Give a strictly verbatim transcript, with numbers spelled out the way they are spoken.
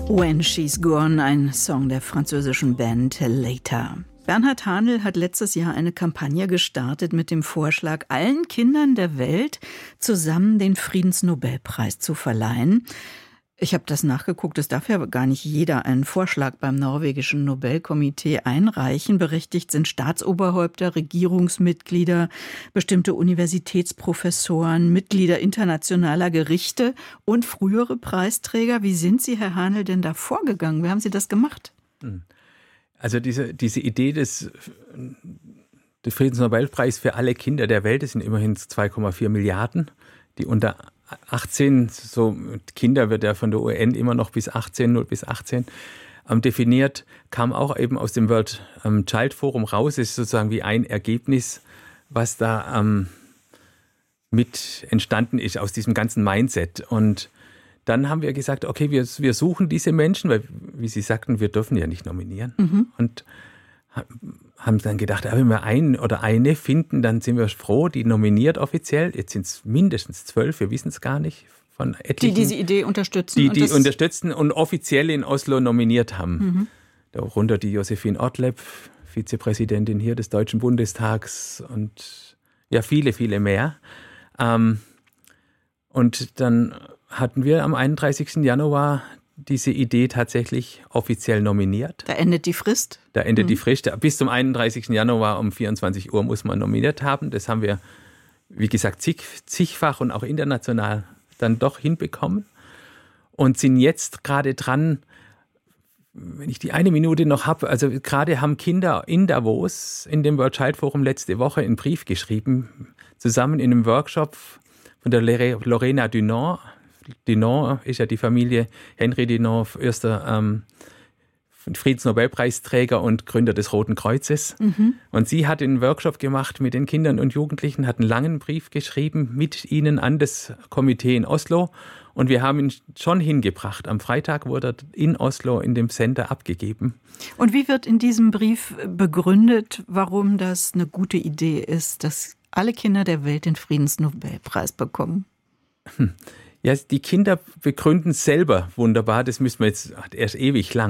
When She's Gone, ein Song der französischen Band Later. Bernhard Hahnel hat letztes Jahr eine Kampagne gestartet mit dem Vorschlag, allen Kindern der Welt zusammen den Friedensnobelpreis zu verleihen. Ich habe das nachgeguckt, es darf ja gar nicht jeder einen Vorschlag beim norwegischen Nobelkomitee einreichen. Berechtigt sind Staatsoberhäupter, Regierungsmitglieder, bestimmte Universitätsprofessoren, Mitglieder internationaler Gerichte und frühere Preisträger. Wie sind Sie, Herr Hahnel, denn da vorgegangen? Wie haben Sie das gemacht? Also diese, diese Idee des, des Friedensnobelpreis für alle Kinder der Welt, das sind immerhin zwei Komma vier Milliarden, die unter achtzehn, so Kinder wird ja von der U N immer noch bis achtzehn, null bis achtzehn ähm, definiert, kam auch eben aus dem World ähm, Child Forum raus. Es ist sozusagen wie ein Ergebnis, was da ähm, mit entstanden ist aus diesem ganzen Mindset. Und dann haben wir gesagt, okay, wir, wir suchen diese Menschen, weil, wie Sie sagten, wir dürfen ja nicht nominieren. Mhm. Und haben dann gedacht, wenn wir einen oder eine finden, dann sind wir froh, die nominiert offiziell. Jetzt sind es mindestens zwölf, wir wissen es gar nicht. Von etlichen, die diese Idee unterstützen. Die und die das unterstützen und offiziell in Oslo nominiert haben. Mhm. Darunter die Josephine Ortlepp, Vizepräsidentin hier des Deutschen Bundestags und ja, viele, viele mehr. Ähm, und dann hatten wir am einunddreißigsten Januar diese Idee tatsächlich offiziell nominiert. Da endet die Frist? Da endet mhm. die Frist. Bis zum einunddreißigsten Januar um vierundzwanzig Uhr muss man nominiert haben. Das haben wir, wie gesagt, zig, zigfach und auch international dann doch hinbekommen. Und sind jetzt gerade dran, wenn ich die eine Minute noch habe, also gerade haben Kinder in Davos, in dem World Child Forum letzte Woche einen Brief geschrieben, zusammen in einem Workshop von der Lorena Dunant. Dunant ist ja die Familie Henry Dunant, erster ähm, Friedensnobelpreisträger und Gründer des Roten Kreuzes. Mhm. Und sie hat einen Workshop gemacht mit den Kindern und Jugendlichen, hat einen langen Brief geschrieben mit ihnen an das Komitee in Oslo. Und wir haben ihn schon hingebracht. Am Freitag wurde er in Oslo in dem Center abgegeben. Und wie wird in diesem Brief begründet, warum das eine gute Idee ist, dass alle Kinder der Welt den Friedensnobelpreis bekommen? Hm. Ja, die Kinder begründen selber wunderbar, das müssen wir jetzt erst ewig lang.